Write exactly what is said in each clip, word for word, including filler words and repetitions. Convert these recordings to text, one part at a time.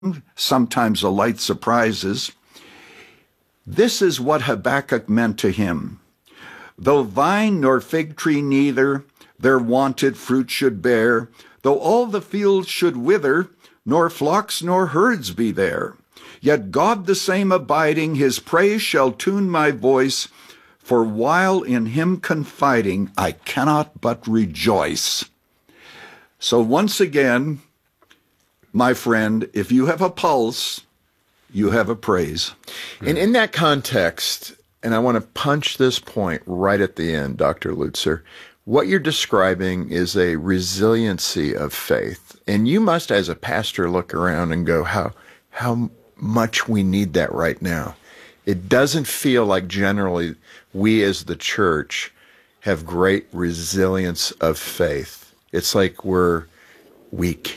sometimes a light surprises. This is what Habakkuk meant to him. Though vine nor fig tree neither their wonted fruit should bear, though all the fields should wither, nor flocks nor herds be there, yet God the same abiding, his praise shall tune my voice, for while in him confiding, I cannot but rejoice. So once again, my friend, if you have a pulse, you have a praise. And in that context, and I want to punch this point right at the end, Doctor Lutzer, what you're describing is a resiliency of faith. And you must, as a pastor, look around and go, how, how much we need that right now. It doesn't feel like generally we as the church have great resilience of faith. It's like we're weak.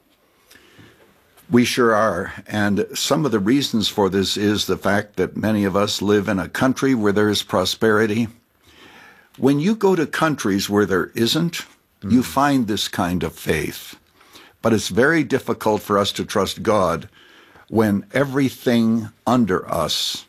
We sure are. And some of the reasons for this is the fact that many of us live in a country where there is prosperity. When you go to countries where there isn't, mm-hmm. you find this kind of faith. But it's very difficult for us to trust God when everything under us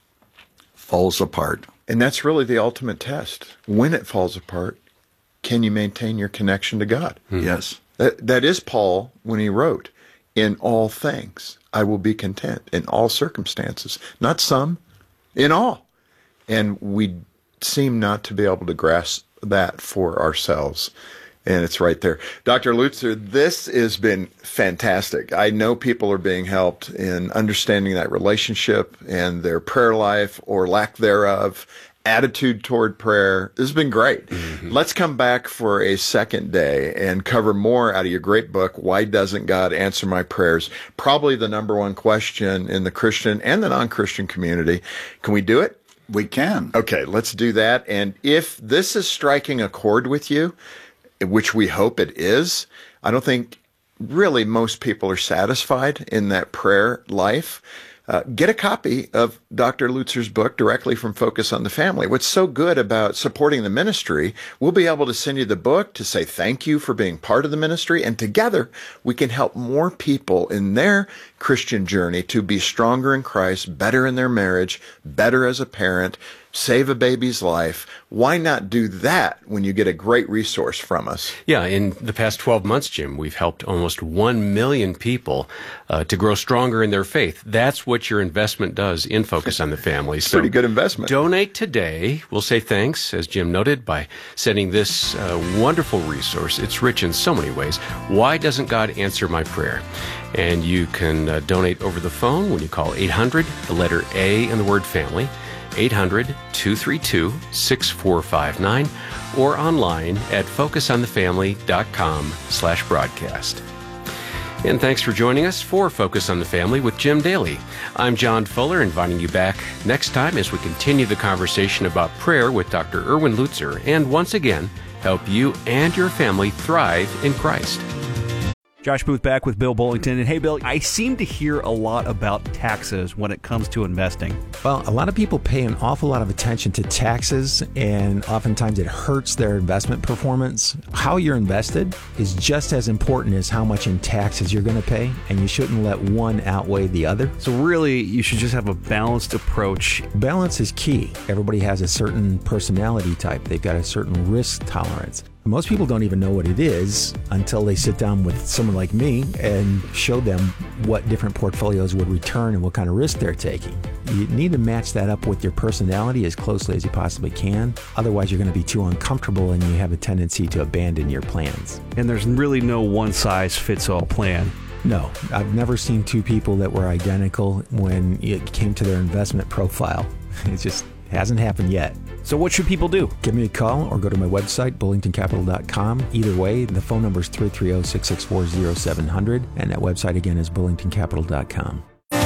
falls apart. And that's really the ultimate test. When it falls apart, can you maintain your connection to God? Mm-hmm. Yes. That, that is Paul when he wrote, in all things I will be content, in all circumstances. Not some, in all. And we seem not to be able to grasp that for ourselves. And it's right there. Doctor Lutzer, this has been fantastic. I know people are being helped in understanding that relationship and their prayer life or lack thereof, attitude toward prayer. This has been great. Mm-hmm. Let's come back for a second day and cover more out of your great book, Why Doesn't God Answer My Prayers? Probably the number one question in the Christian and the non-Christian community. Can we do it? We can. Okay, let's do that. And if this is striking a chord with you, which we hope it is, I don't think really most people are satisfied in that prayer life. Uh, get a copy of Doctor Lutzer's book directly from Focus on the Family. What's so good about supporting the ministry, we'll be able to send you the book to say thank you for being part of the ministry, and together we can help more people in their Christian journey to be stronger in Christ, better in their marriage, better as a parent, save a baby's life. Why not do that when you get a great resource from us? Yeah, in the past twelve months, Jim, we've helped almost one million people uh, to grow stronger in their faith. That's what your investment does in Focus on the Family. So pretty good investment. Donate today. We'll say thanks, as Jim noted, by sending this uh, wonderful resource. It's rich in so many ways. Why Doesn't God Answer My Prayer? And you can uh, donate over the phone when you call eight hundred, the letter A and the word family, eight hundred, two three two, six four five nine, or online at focusonthefamily.com slash broadcast. And thanks for joining us for Focus on the Family with Jim Daly. I'm John Fuller, inviting you back next time as we continue the conversation about prayer with Doctor Erwin Lutzer, and once again, help you and your family thrive in Christ. Josh Booth back with Bill Bullington. And hey, Bill, I seem to hear a lot about taxes when it comes to investing. Well, a lot of people pay an awful lot of attention to taxes, and oftentimes it hurts their investment performance. How you're invested is just as important as how much in taxes you're going to pay, and you shouldn't let one outweigh the other. So really, you should just have a balanced approach. Balance is key. Everybody has a certain personality type. They've got a certain risk tolerance. Most people don't even know what it is until they sit down with someone like me and show them what different portfolios would return and what kind of risk they're taking. You need to match that up with your personality as closely as you possibly can. Otherwise, you're going to be too uncomfortable and you have a tendency to abandon your plans. And there's really no one-size-fits-all plan. No, I've never seen two people that were identical when it came to their investment profile. It just hasn't happened yet. So what should people do? Give me a call or go to my website, bullington capital dot com. Either way, the phone number is three three zero, six six four, zero seven zero zero, and that website again is bullington capital dot com.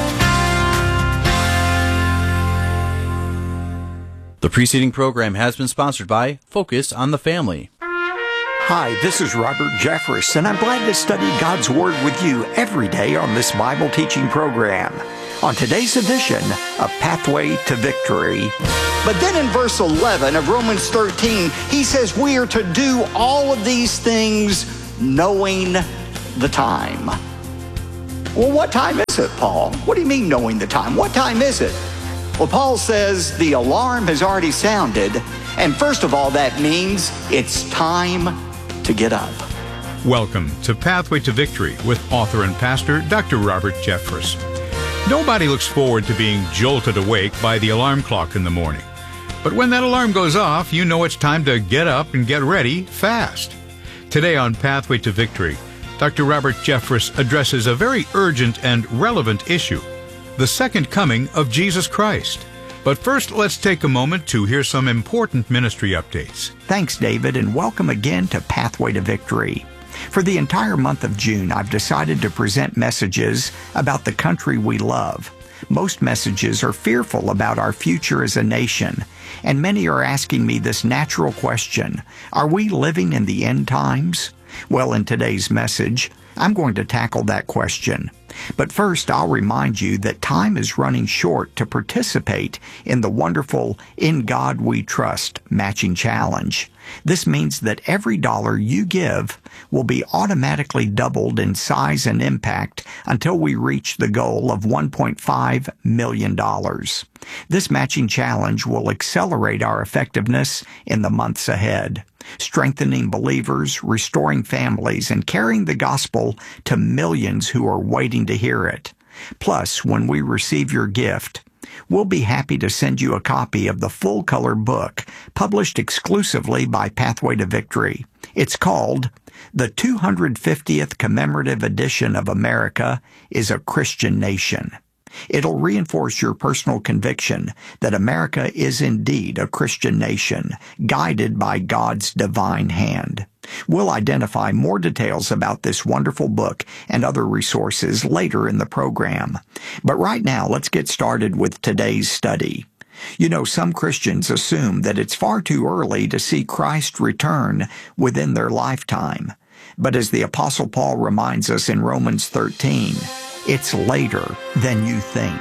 The preceding program has been sponsored by Focus on the Family. Hi, this is Robert Jeffress, and I'm glad to study God's Word with you every day on this Bible teaching program. On today's edition, A Pathway to Victory. But then in verse eleven of Romans thirteen, he says we are to do all of these things knowing the time. Well, what time is it, Paul? What do you mean knowing the time? What time is it? Well, Paul says the alarm has already sounded, and first of all, that means it's time to get up. Welcome to Pathway to Victory with author and pastor Doctor Robert Jeffress. Nobody looks forward to being jolted awake by the alarm clock in the morning. But when that alarm goes off, you know it's time to get up and get ready fast. Today on Pathway to Victory, Doctor Robert Jeffress addresses a very urgent and relevant issue, the second coming of Jesus Christ. But first, let's take a moment to hear some important ministry updates. Thanks, David, and welcome again to Pathway to Victory. For the entire month of June, I've decided to present messages about the country we love. Most messages are fearful about our future as a nation, and many are asking me this natural question: are we living in the end times? Well, in today's message, I'm going to tackle that question. But first, I'll remind you that time is running short to participate in the wonderful In God We Trust matching challenge. This means that every dollar you give will be automatically doubled in size and impact until we reach the goal of one point five million dollars. This matching challenge will accelerate our effectiveness in the months ahead, strengthening believers, restoring families, and carrying the gospel to millions who are waiting to hear it. Plus, when we receive your gift, we'll be happy to send you a copy of the full-color book published exclusively by Pathway to Victory. It's called The two hundred fiftieth Commemorative Edition of America is a Christian Nation. It'll reinforce your personal conviction that America is indeed a Christian nation, guided by God's divine hand. We'll identify more details about this wonderful book and other resources later in the program. But right now, let's get started with today's study. You know, some Christians assume that it's far too early to see Christ return within their lifetime. But as the Apostle Paul reminds us in Romans thirteen, it's later than you think.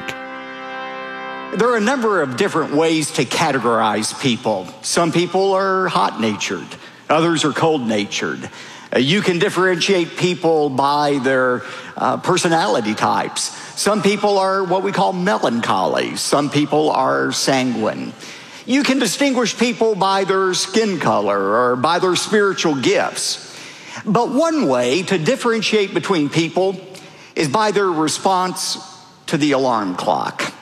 There are a number of different ways to categorize people. Some people are hot-natured. Others are cold-natured. Uh, you can differentiate people by their uh, personality types. Some people are what we call melancholy. Some people are sanguine. You can distinguish people by their skin color or by their spiritual gifts. But one way to differentiate between people is by their response to the alarm clock.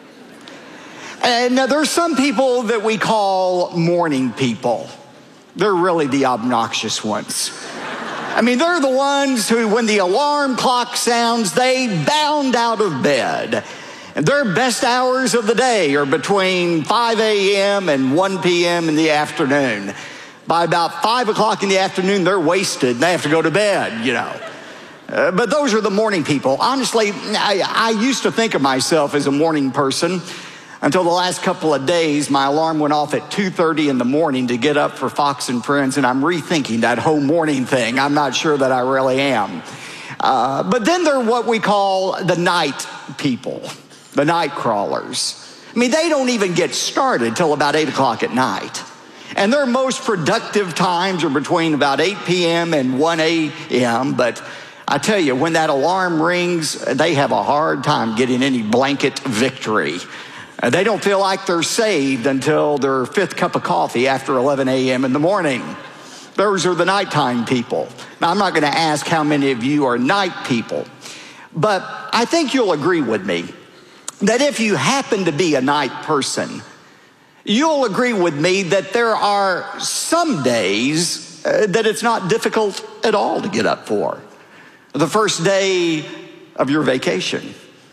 And now there's some people that we call morning people. They're really the obnoxious ones. I mean, they're the ones who, when the alarm clock sounds, they bound out of bed. And their best hours of the day are between five a.m. and one p.m. in the afternoon. By about five o'clock in the afternoon, they're wasted and they have to go to bed, you know. Uh, but those are the morning people. Honestly, I, I used to think of myself as a morning person until the last couple of days. My alarm went off at two thirty in the morning to get up for Fox and Friends, and I'm rethinking that whole morning thing. I'm not sure that I really am. Uh, but then there are what we call the night people, the night crawlers. I mean, they don't even get started till about eight o'clock at night. And their most productive times are between about eight p.m. and one a.m., but I tell you, when that alarm rings, they have a hard time getting any blanket victory. Uh, they don't feel like they're saved until their fifth cup of coffee after eleven a.m. in the morning. Those are the nighttime people. Now, I'm not going to ask how many of you are night people, but I think you'll agree with me that if you happen to be a night person, you'll agree with me that there are some days uh, that it's not difficult at all to get up for. The first day of your vacation,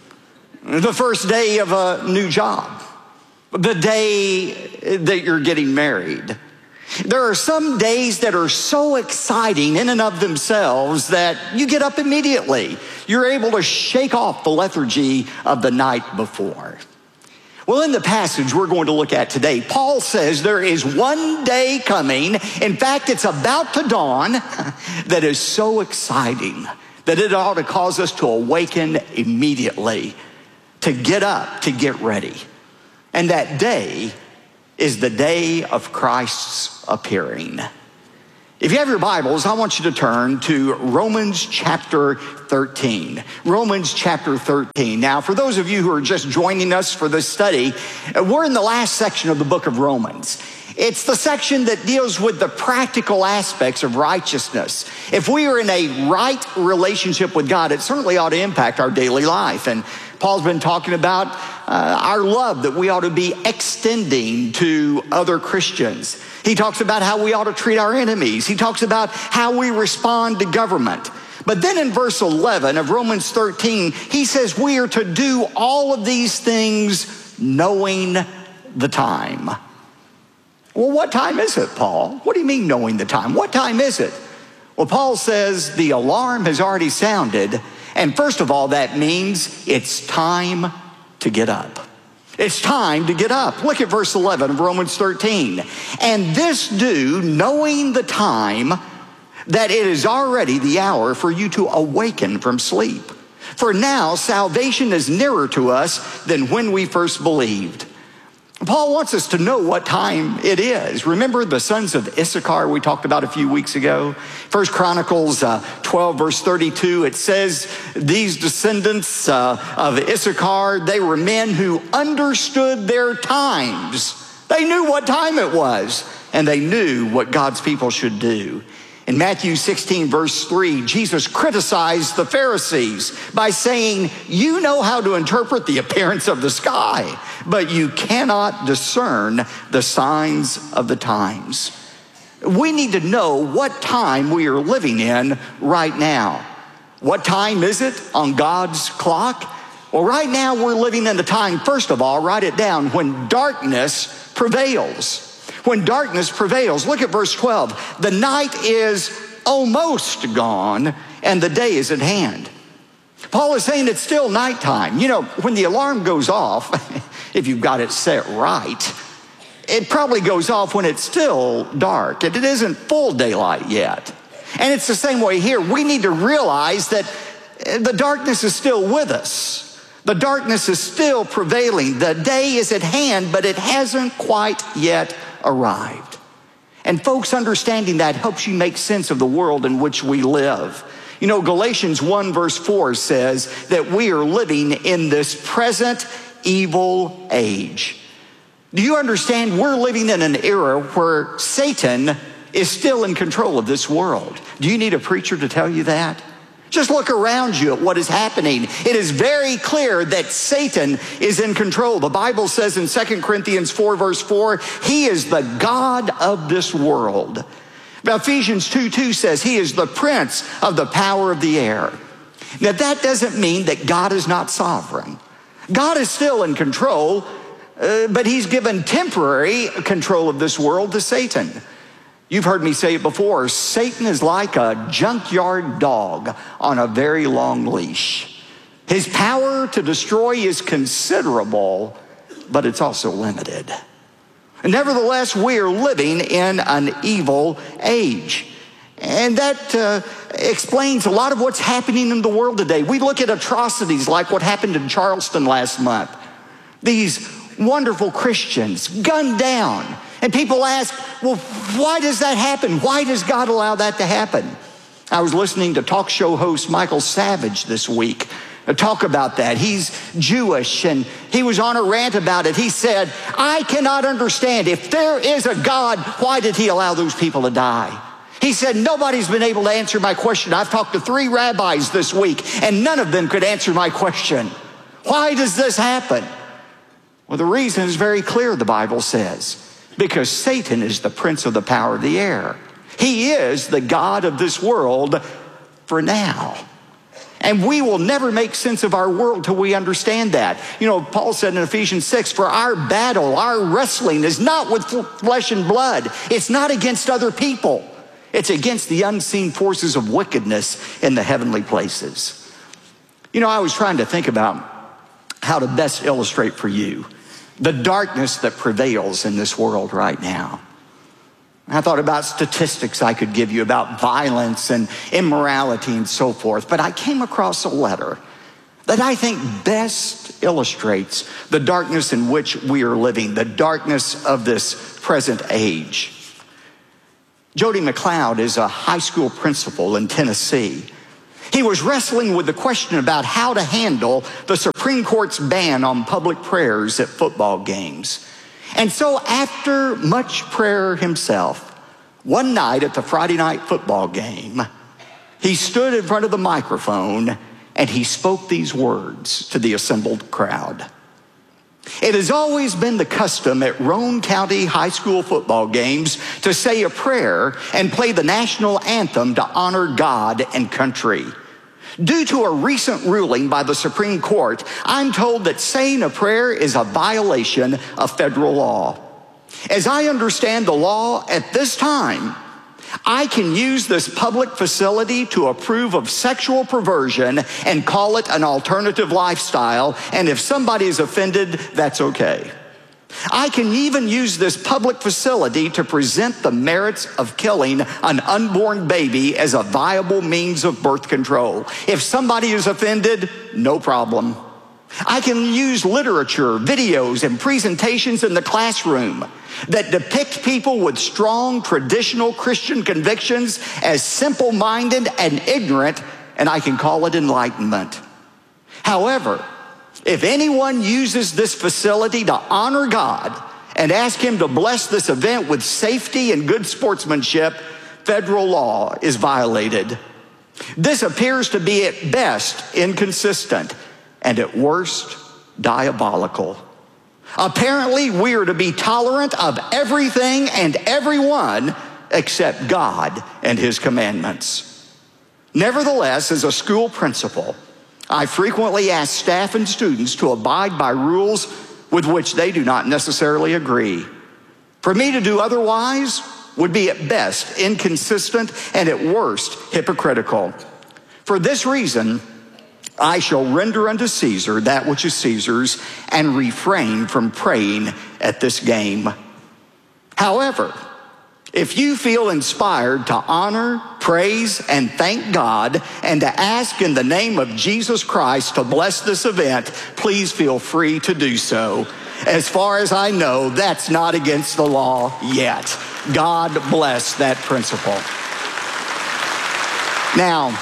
the first day of a new job, the day that you're getting married. There are some days that are so exciting in and of themselves that you get up immediately. You're able to shake off the lethargy of the night before. Well, in the passage we're going to look at today, Paul says there is one day coming, in fact, it's about to dawn, that is so exciting that it ought to cause us to awaken immediately, to get up, to get ready. And that day is the day of Christ's appearing. If you have your Bibles, I want you to turn to Romans chapter thirteen. Romans chapter thirteen. Now, for those of you who are just joining us for this study, we're in the last section of the book of Romans. It's the section that deals with the practical aspects of righteousness. If we are in a right relationship with God, it certainly ought to impact our daily life. And Paul's been talking about uh, our love that we ought to be extending to other Christians. He talks about how we ought to treat our enemies. He talks about how we respond to government. But then in verse eleven of Romans thirteen, he says we are to do all of these things knowing the time. Well, what time is it, Paul? What do you mean knowing the time? What time is it? Well, Paul says the alarm has already sounded. And first of all, that means it's time to get up. It's time to get up. Look at verse eleven of Romans thirteen. And this do, knowing the time, that it is already the hour for you to awaken from sleep. For now, salvation is nearer to us than when we first believed. Paul wants us to know what time it is. Remember the sons of Issachar we talked about a few weeks ago? First Chronicles uh, twelve, verse thirty-two, it says these descendants uh, of Issachar, they were men who understood their times. They knew what time it was, and they knew what God's people should do. In Matthew sixteen, verse three, Jesus criticized the Pharisees by saying, you know how to interpret the appearance of the sky, but you cannot discern the signs of the times. We need to know what time we are living in right now. What time is it on God's clock? Well, right now we're living in the time, first of all, write it down, when darkness prevails. When darkness prevails. Look at verse twelve. The night is almost gone and the day is at hand. Paul is saying it's still nighttime. You know, when the alarm goes off, if you've got it set right, it probably goes off when it's still dark and it isn't full daylight yet. And it's the same way here. We need to realize that the darkness is still with us. The darkness is still prevailing. The day is at hand, but it hasn't quite yet arrived. And folks, understanding that helps you make sense of the world in which we live. You know, Galatians one verse four says that we are living in this present evil age. Do you understand we're living in an era where Satan is still in control of this world? Do you need a preacher to tell you that? Just look around you at what is happening. It is very clear that Satan is in control. The Bible says in Second Corinthians four verse four, he is the God of this world. Now, Ephesians two two says he is the prince of the power of the air. Now, that doesn't mean that God is not sovereign. God is still in control, uh, but he's given temporary control of this world to Satan. You've heard me say it before. Satan is like a junkyard dog on a very long leash. His power to destroy is considerable, but it's also limited. Nevertheless, we are living in an evil age. And that uh, explains a lot of what's happening in the world today. We look at atrocities like what happened in Charleston last month. These wonderful Christians gunned down. And people ask, well, why does that happen? Why does God allow that to happen? I was listening to talk show host Michael Savage this week talk about that. He's Jewish, and he was on a rant about it. He said, I cannot understand. If there is a God, why did he allow those people to die? He said, nobody's been able to answer my question. I've talked to three rabbis this week, and none of them could answer my question. Why does this happen? Well, the reason is very clear, the Bible says. Because Satan is the prince of the power of the air. He is the God of this world for now. And we will never make sense of our world till we understand that. You know, Paul said in Ephesians six, for our battle, our wrestling is not with flesh and blood. It's not against other people. It's against the unseen forces of wickedness in the heavenly places. You know, I was trying to think about how to best illustrate for you the darkness that prevails in this world right now. I thought about statistics I could give you about violence and immorality and so forth, but I came across a letter that I think best illustrates the darkness in which we are living, the darkness of this present age. Jody McLeod is a high school principal in Tennessee. He was wrestling with the question about how to handle the Supreme Court's ban on public prayers at football games. And so after much prayer himself, one night at the Friday night football game, he stood in front of the microphone and he spoke these words to the assembled crowd. It has always been the custom at Roane County high school football games to say a prayer and play the national anthem to honor God and country. Due to a recent ruling by the Supreme Court, I'm told that saying a prayer is a violation of federal law. As I understand the law at this time, I can use this public facility to approve of sexual perversion and call it an alternative lifestyle, and if somebody is offended, that's okay. I can even use this public facility to present the merits of killing an unborn baby as a viable means of birth control. If somebody is offended, no problem. I can use literature, videos, and presentations in the classroom that depict people with strong traditional Christian convictions as simple-minded and ignorant, and I can call it enlightenment. However, if anyone uses this facility to honor God and ask him to bless this event with safety and good sportsmanship, federal law is violated. This appears to be at best inconsistent and at worst diabolical. Apparently, we are to be tolerant of everything and everyone except God and his commandments. Nevertheless, as a school principal, I frequently ask staff and students to abide by rules with which they do not necessarily agree. For me to do otherwise would be at best inconsistent and at worst hypocritical. For this reason, I shall render unto Caesar that which is Caesar's and refrain from praying at this game. However, if you feel inspired to honor, praise, and thank God and to ask in the name of Jesus Christ to bless this event, please feel free to do so. As far as I know, that's not against the law yet. God bless that principle. Now,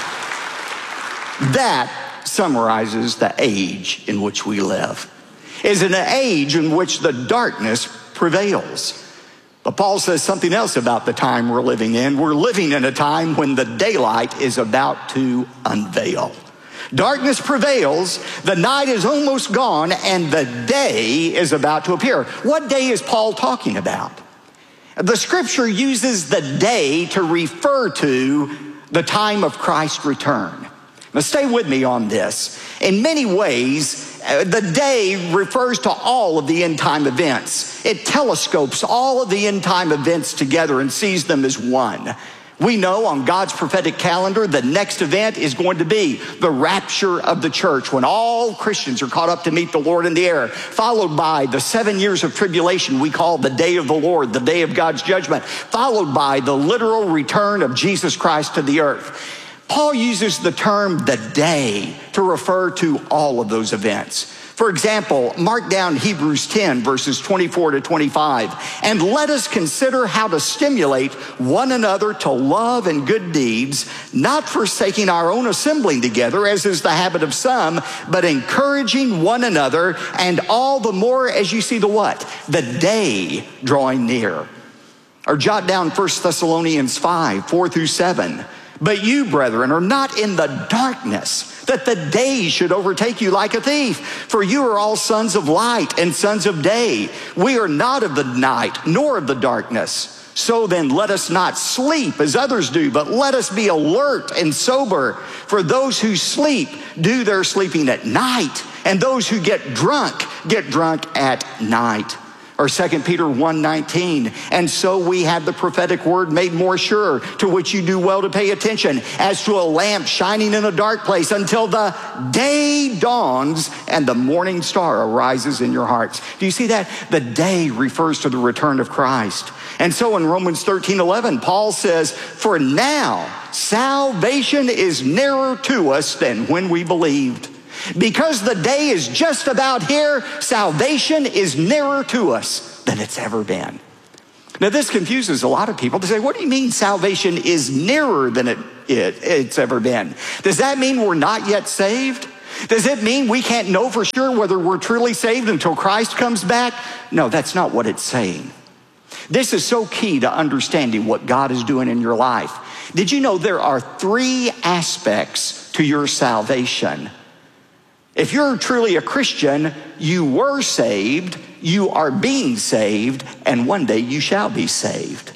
that summarizes the age in which we live. It's an age in which the darkness prevails. But Paul says something else about the time we're living in. We're living in a time when the daylight is about to unveil. Darkness prevails, the night is almost gone, and the day is about to appear. What day is Paul talking about? The scripture uses the day to refer to the time of Christ's return. Now stay with me on this. In many ways, the day refers to all of the end time events. It telescopes all of the end time events together and sees them as one. We know on God's prophetic calendar, the next event is going to be the rapture of the church, when all Christians are caught up to meet the Lord in the air, followed by the seven years of tribulation we call the day of the Lord, the day of God's judgment, followed by the literal return of Jesus Christ to the earth. Paul uses the term the day to refer to all of those events. For example, mark down Hebrews ten, verses twenty-four to twenty-five. And let us consider how to stimulate one another to love and good deeds, not forsaking our own assembling together, as is the habit of some, but encouraging one another, and all the more as you see the what? The day drawing near. Or jot down First Thessalonians five, four through seven. But you, brethren, are not in the darkness, that the day should overtake you like a thief. For you are all sons of light and sons of day. We are not of the night, nor of the darkness. So then let us not sleep as others do, but let us be alert and sober. For those who sleep do their sleeping at night, and those who get drunk get drunk at night. Or Second Peter one nineteen, and so we have the prophetic word made more sure, to which you do well to pay attention, as to a lamp shining in a dark place until the day dawns and the morning star arises in your hearts. Do you see that? The day refers to the return of Christ. And so in Romans thirteen eleven, Paul says, for now salvation is nearer to us than when we believed. Because the day is just about here, salvation is nearer to us than it's ever been. Now, this confuses a lot of people. They say, what do you mean salvation is nearer than it, it, it's ever been? Does that mean we're not yet saved? Does it mean we can't know for sure whether we're truly saved until Christ comes back? No, that's not what it's saying. This is so key to understanding what God is doing in your life. Did you know there are three aspects to your salvation? If you're truly a Christian, you were saved, you are being saved, and one day you shall be saved.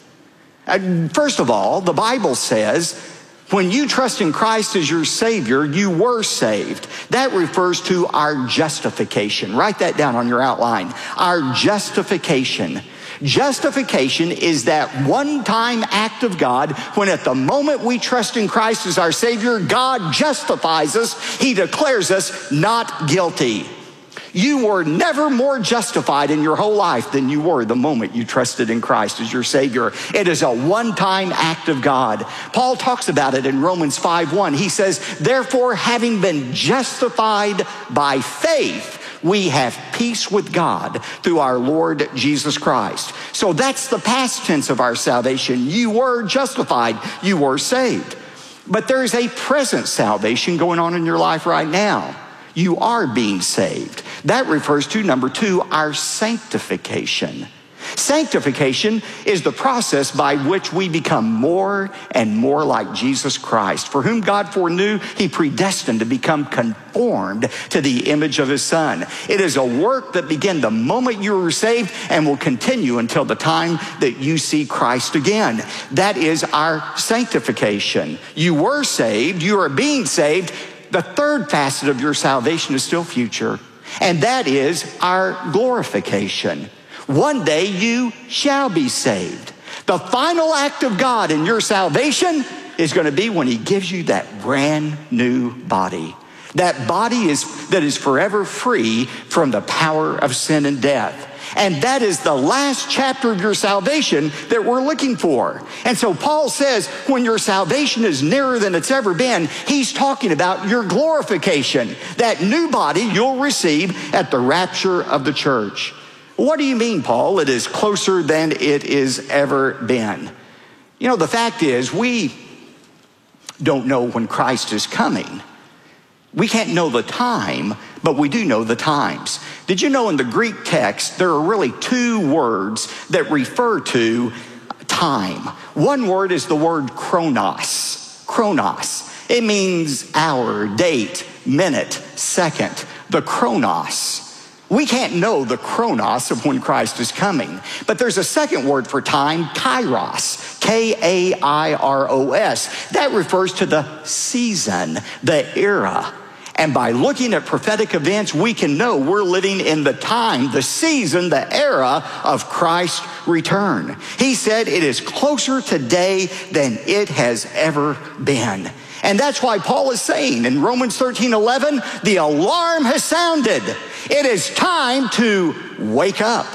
And first of all, the Bible says, when you trust in Christ as your Savior, you were saved. That refers to our justification. Write that down on your outline. Our justification. Justification is that one-time act of God when at the moment we trust in Christ as our Savior, God justifies us. He declares us not guilty. You were never more justified in your whole life than you were the moment you trusted in Christ as your Savior. It is a one-time act of God. Paul talks about it in Romans five one. He says, therefore, having been justified by faith, we have peace with God through our Lord Jesus Christ. So that's the past tense of our salvation. You were justified. You were saved. But there is a present salvation going on in your life right now. You are being saved. That refers to, number two, our sanctification. Sanctification is the process by which we become more and more like Jesus Christ, for whom God foreknew, he predestined to become conformed to the image of his Son. It is a work that began the moment you were saved and will continue until the time that you see Christ again. That is our sanctification. You were saved, you are being saved. The third facet of your salvation is still future, and that is our glorification. One day you shall be saved. The final act of God in your salvation is going to be when he gives you that brand new body. That body is that is forever free from the power of sin and death. And that is the last chapter of your salvation that we're looking for. And so Paul says when your salvation is nearer than it's ever been, he's talking about your glorification, that new body you'll receive at the rapture of the church. What do you mean, Paul? It is closer than it is ever been. You know, the fact is we don't know when Christ is coming. We can't know the time, but we do know the times. Did you know in the Greek text, there are really two words that refer to time. One word is the word chronos. Chronos. It means hour, date, minute, second. The chronos. We can't know the chronos of when Christ is coming. But there's a second word for time, kairos. K A I R O S. That refers to the season, the era. And by looking at prophetic events, we can know we're living in the time, the season, the era of Christ's return. He said it is closer today than it has ever been. And that's why Paul is saying in Romans thirteen eleven, the alarm has sounded. It is time to wake up.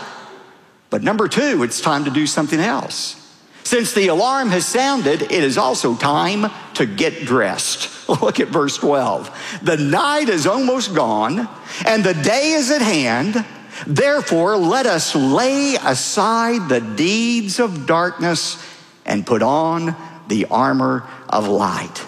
But number two, it's time to do something else. Since the alarm has sounded, it is also time to get dressed. Look at verse twelve. The night is almost gone, and the day is at hand. Therefore, let us lay aside the deeds of darkness and put on the armor of light.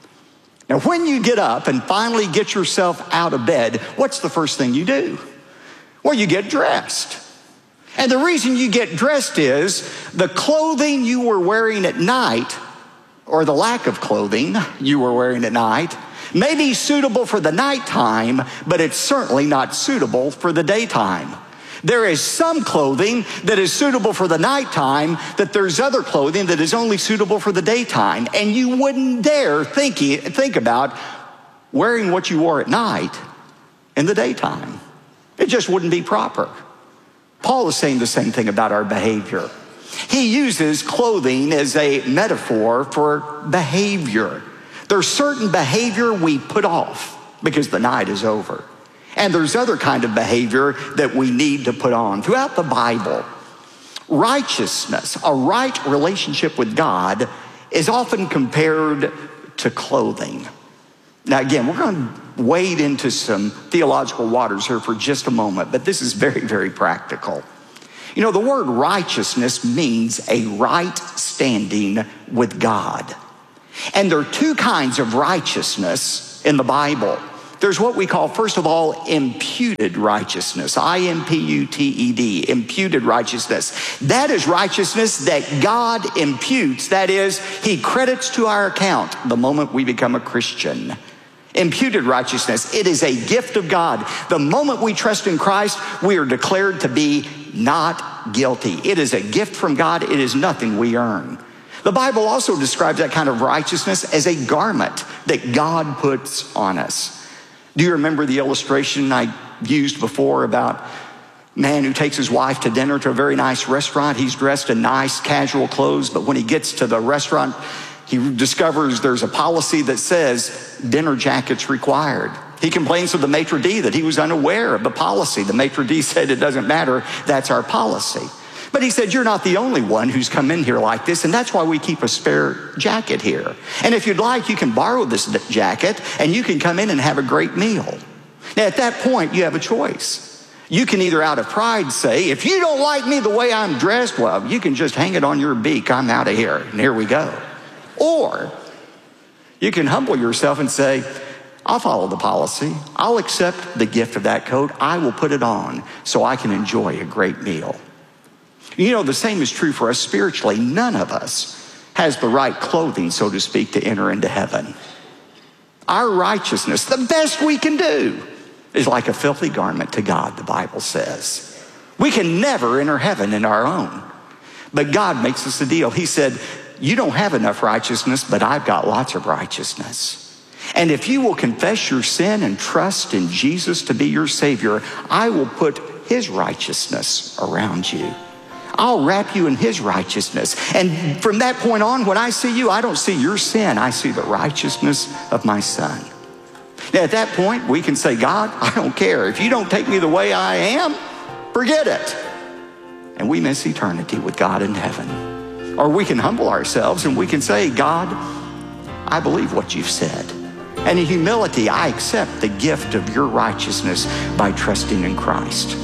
Now, when you get up and finally get yourself out of bed, what's the first thing you do? Well, you get dressed. And the reason you get dressed is the clothing you were wearing at night, or the lack of clothing you were wearing at night, may be suitable for the nighttime, but it's certainly not suitable for the daytime. There is some clothing that is suitable for the nighttime, that there's other clothing that is only suitable for the daytime. And you wouldn't dare think, think about wearing what you wore at night in the daytime. It just wouldn't be proper. Paul is saying the same thing about our behavior. He uses clothing as a metaphor for behavior. There's certain behavior we put off because the night is over. And there's other kind of behavior that we need to put on. Throughout the Bible, righteousness, a right relationship with God, is often compared to clothing. Now again, we're going to wade into some theological waters here for just a moment, but this is very, very practical. You know, the word righteousness means a right standing with God. And there are two kinds of righteousness in the Bible. There's what we call, first of all, imputed righteousness. I M P U T E D, imputed righteousness. That is righteousness that God imputes. That is, he credits to our account the moment we become a Christian. Imputed righteousness, it is a gift of God. The moment we trust in Christ, we are declared to be not guilty. It is a gift from God. It is nothing we earn. The Bible also describes that kind of righteousness as a garment that God puts on us. Do you remember the illustration I used before about a man who takes his wife to dinner to a very nice restaurant? He's dressed in nice casual clothes, but when he gets to the restaurant, he discovers there's a policy that says dinner jackets required. He complains to the maitre d' that he was unaware of the policy. The maitre d' said it doesn't matter, that's our policy. But he said, you're not the only one who's come in here like this, and that's why we keep a spare jacket here. And if you'd like, you can borrow this jacket, and you can come in and have a great meal. Now, at that point, you have a choice. You can either out of pride say, if you don't like me the way I'm dressed, well, you can just hang it on your beak. I'm out of here, and here we go. Or you can humble yourself and say, I'll follow the policy. I'll accept the gift of that coat. I will put it on so I can enjoy a great meal. You know, the same is true for us spiritually. None of us has the right clothing, so to speak, to enter into heaven. Our righteousness, the best we can do, is like a filthy garment to God, the Bible says. We can never enter heaven in our own. But God makes us a deal. He said, you don't have enough righteousness, but I've got lots of righteousness. And if you will confess your sin and trust in Jesus to be your Savior, I will put his righteousness around you. I'll wrap you in his righteousness. And from that point on, when I see you, I don't see your sin. I see the righteousness of my Son. Now, at that point, we can say, God, I don't care. If you don't take me the way I am, forget it. And we miss eternity with God in heaven. Or we can humble ourselves and we can say, God, I believe what you've said. And in humility, I accept the gift of your righteousness by trusting in Christ.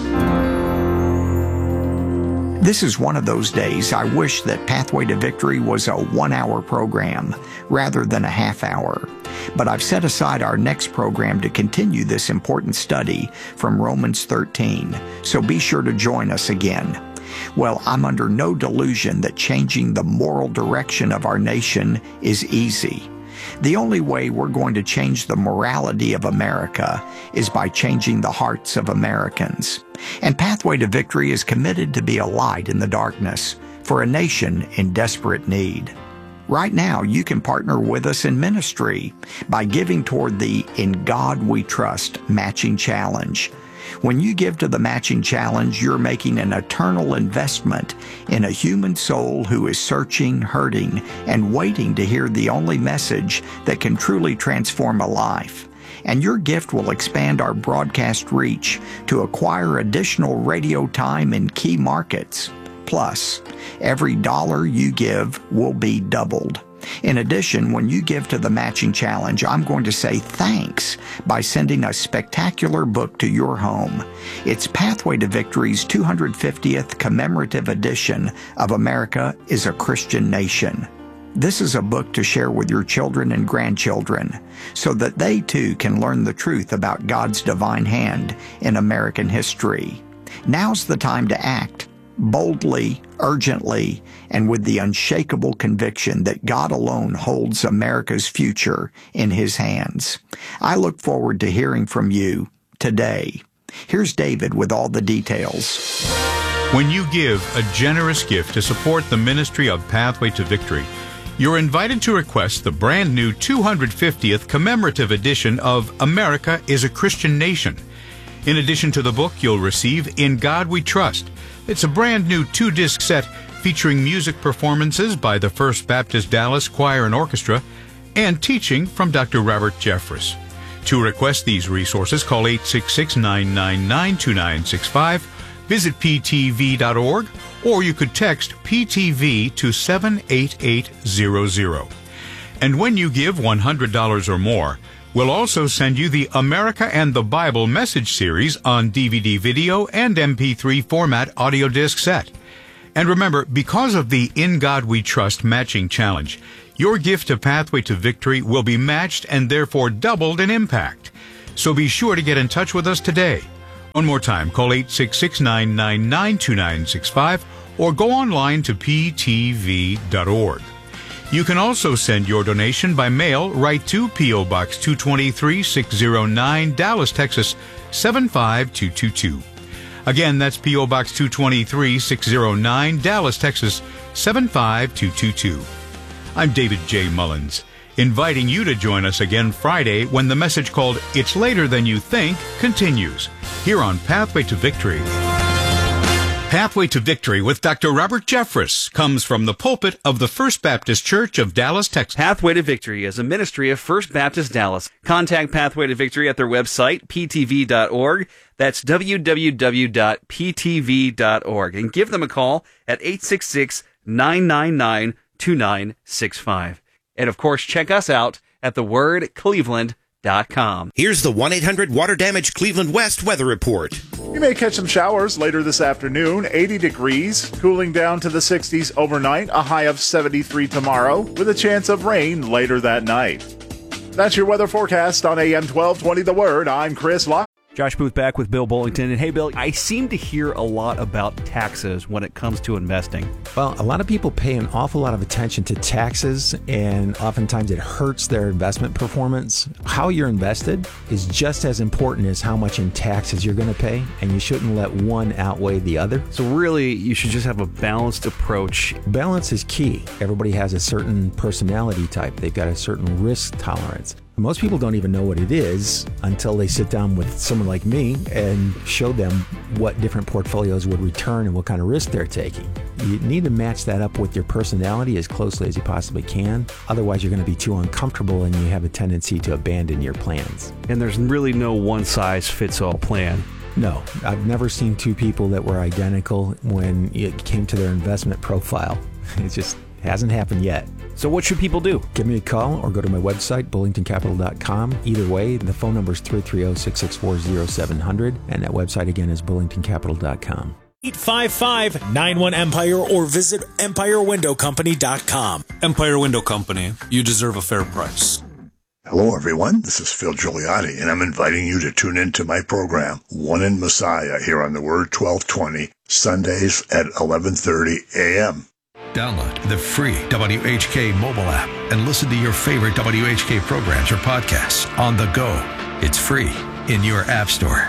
This is one of those days I wish that Pathway to Victory was a one-hour program rather than a half hour. But I've set aside our next program to continue this important study from Romans thirteen, so be sure to join us again. Well, I'm under no delusion that changing the moral direction of our nation is easy. The only way we're going to change the morality of America is by changing the hearts of Americans. And Pathway to Victory is committed to be a light in the darkness for a nation in desperate need. Right now, you can partner with us in ministry by giving toward the In God We Trust matching challenge. When you give to the matching challenge, you're making an eternal investment in a human soul who is searching, hurting, and waiting to hear the only message that can truly transform a life. And your gift will expand our broadcast reach to acquire additional radio time in key markets. Plus, every dollar you give will be doubled. In addition, when you give to the matching challenge, I'm going to say thanks by sending a spectacular book to your home. It's Pathway to Victory's two hundred fiftieth commemorative edition of America is a Christian Nation. This is a book to share with your children and grandchildren so that they too can learn the truth about God's divine hand in American history. Now's the time to act. Boldly, urgently, and with the unshakable conviction that God alone holds America's future in his hands. I look forward to hearing from you today. Here's David with all the details. When you give a generous gift to support the ministry of Pathway to Victory, you're invited to request the brand new two hundred fiftieth commemorative edition of America is a Christian Nation. In addition to the book, you'll receive In God We Trust. It's a brand new two-disc set featuring music performances by the First Baptist Dallas Choir and Orchestra and teaching from Doctor Robert Jeffress. To request these resources, call eight six six, nine nine nine, two nine six five, visit p t v dot org, or you could text P T V to seven eight eight zero zero. And when you give one hundred dollars or more, We'll also send you the America and the Bible message series on D V D video and M P three format audio disc set. And remember, because of the In God We Trust matching challenge, your gift to Pathway to Victory will be matched and therefore doubled in impact. So be sure to get in touch with us today. One more time, call eight six six, nine nine nine, two nine six five or go online to p t v dot org. You can also send your donation by mail right to P O. Box two twenty-three, six oh nine, Dallas, Texas, seven five two two two. Again, that's P O. Box two twenty-three, six oh nine, Dallas, Texas, seven five two two two. I'm David J. Mullins, inviting you to join us again Friday when the message called It's Later Than You Think continues, here on Pathway to Victory. Pathway to Victory with Doctor Robert Jeffress comes from the pulpit of the First Baptist Church of Dallas, Texas. Pathway to Victory is a ministry of First Baptist Dallas. Contact Pathway to Victory at their website, p t v dot org. That's w w w dot p t v dot org. And give them a call at eight six six, nine nine nine, two nine six five. And, of course, check us out at the word cleveland dot com. Here's the one eight hundred Water Damage Cleveland West weather report. You may catch some showers later this afternoon, eighty degrees, cooling down to the sixties overnight, a high of seventy-three tomorrow, with a chance of rain later that night. That's your weather forecast on A M twelve twenty The Word. I'm Chris Locke. Josh Booth back with Bill Bullington. And hey, Bill, I seem to hear a lot about taxes when it comes to investing. Well, a lot of people pay an awful lot of attention to taxes, and oftentimes it hurts their investment performance. How you're invested is just as important as how much in taxes you're going to pay, and you shouldn't let one outweigh the other. So really, you should just have a balanced approach. Balance is key. Everybody has a certain personality type. They've got a certain risk tolerance. Most people don't even know what it is until they sit down with someone like me and show them what different portfolios would return and what kind of risk they're taking. You need to match that up with your personality as closely as you possibly can. Otherwise, you're going to be too uncomfortable and you have a tendency to abandon your plans. And there's really no one-size-fits-all plan. No, I've never seen two people that were identical when it came to their investment profile. It just hasn't happened yet. So what should people do? Give me a call or go to my website, bullington capital dot com. Either way, the phone number is three three zero, six six four, zero seven zero zero, and that website again is bullington capital dot com. eight five five, nine one, Empire or visit empire window company dot com. Empire Window Company. You deserve a fair price. Hello, everyone. This is Phil Giuliani, and I'm inviting you to tune in to my program, One in Messiah, here on the Word twelve twenty, Sundays at eleven thirty a.m. Download the free W H K mobile app and listen to your favorite W H K programs or podcasts on the go. It's free in your app store.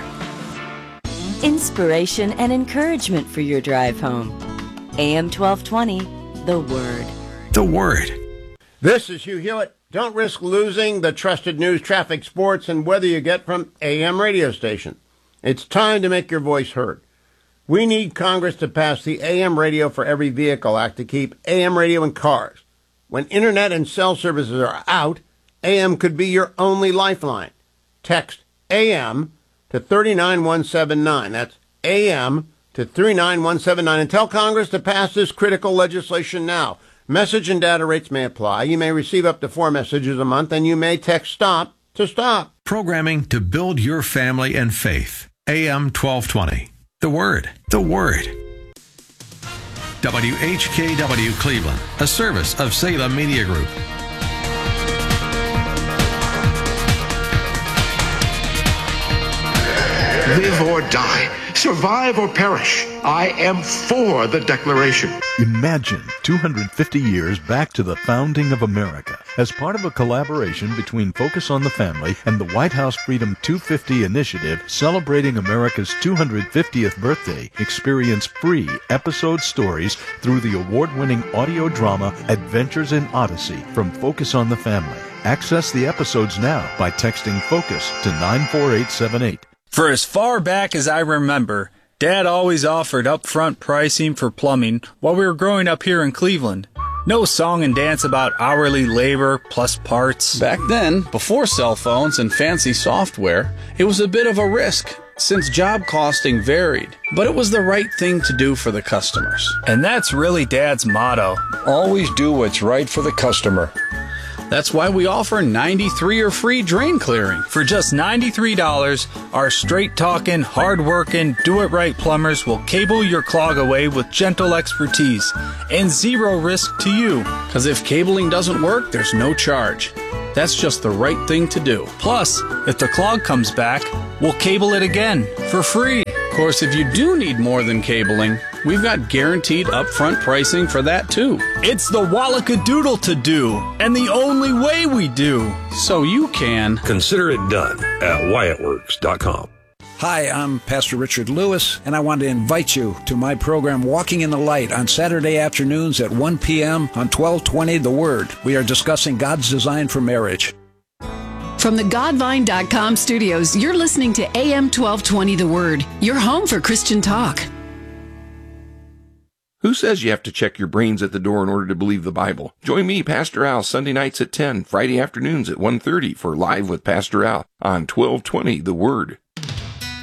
Inspiration and encouragement for your drive home. A M twelve twenty, The Word. The Word. This is Hugh Hewitt. Don't risk losing the trusted news, traffic, sports, and weather you get from A M radio station. It's time to make your voice heard. We need Congress to pass the A M Radio for Every Vehicle Act to keep A M radio in cars. When internet and cell services are out, A M could be your only lifeline. Text A M to three nine one seven nine. That's A M to three nine one seven nine. And tell Congress to pass this critical legislation now. Message and data rates may apply. You may receive up to four messages a month, and you may text STOP to stop. Programming to build your family and faith. A M twelve twenty. The Word. The Word. W H K W Cleveland, a service of Salem Media Group. Live or die, survive or perish. I am for the Declaration. Imagine two hundred fifty years back to the founding of America. As part of a collaboration between Focus on the Family and the White House Freedom two fifty initiative celebrating America's two hundred fiftieth birthday, experience free episode stories through the award-winning audio drama Adventures in Odyssey from Focus on the Family. Access the episodes now by texting FOCUS to nine four eight seven eight. For as far back as I remember, Dad always offered upfront pricing for plumbing while we were growing up here in Cleveland. No song and dance about hourly labor plus parts. Back then, before cell phones and fancy software, it was a bit of a risk since job costing varied. But it was the right thing to do for the customers. And that's really Dad's motto. Always do what's right for the customer. That's why we offer ninety-three or free drain clearing. For just ninety-three dollars, our straight-talking, hard-working, do-it-right plumbers will cable your clog away with gentle expertise and zero risk to you. Because if cabling doesn't work, there's no charge. That's just the right thing to do. Plus, if the clog comes back, we'll cable it again for free. Of course, if you do need more than cabling, we've got guaranteed upfront pricing for that too. It's the Wallacadoodle to do, and the only way we do. So you can consider it done at Wyatt Works dot com. Hi, I'm Pastor Richard Lewis, and I want to invite you to my program Walking in the Light on Saturday afternoons at one p.m. on twelve twenty The Word. We are discussing God's design for marriage. From the Godvine dot com studios, you're listening to A M twelve twenty The Word, your home for Christian talk. Who says you have to check your brains at the door in order to believe the Bible? Join me, Pastor Al, Sunday nights at ten, Friday afternoons at one thirty for Live with Pastor Al on twelve twenty The Word.